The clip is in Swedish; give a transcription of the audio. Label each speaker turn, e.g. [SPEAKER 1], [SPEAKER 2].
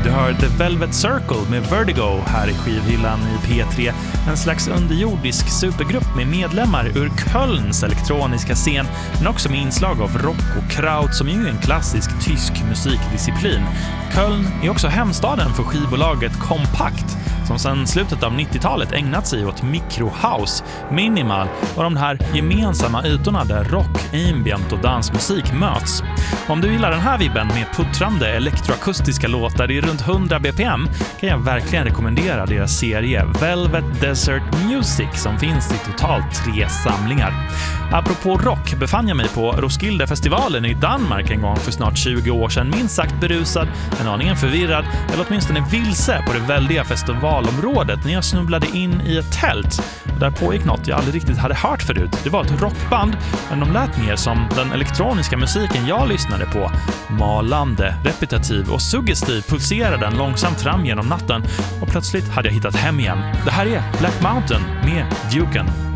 [SPEAKER 1] Du hör The Velvet Circle med Vertigo här i skivhyllan i P3. En slags underjordisk supergrupp med medlemmar ur Kölns elektroniska scen, men också med inslag av rock och kraut som ju är en klassisk tysk musikdisciplin. Köln är också hemstaden för skivbolaget Kompakt, som sedan slutet av 90-talet ägnat sig åt microhouse, minimal och de här gemensamma ytorna där rock, ambient och dansmusik möts. Om du gillar den här vibben med puttrande elektroakustiska låtar i runt 100 bpm kan jag verkligen rekommendera deras serie Velvet Desert Music som finns i totalt 3 samlingar. Apropå rock befann jag mig på Roskildefestivalen i Danmark en gång för snart 20 år sedan, minst sagt berusad, en aningen förvirrad eller åtminstone vilse på det väldiga festivalområdet när jag snubblade in i ett tält. Där pågick något jag aldrig riktigt hade hört förut. Det var ett rockband, men de lät mer som den elektroniska musiken jag lyssnade på. Malande, repetitiv och suggestiv pulserade den långsamt fram genom natten och plötsligt hade jag hittat hem igen. Det här är Black Mountain med Duken.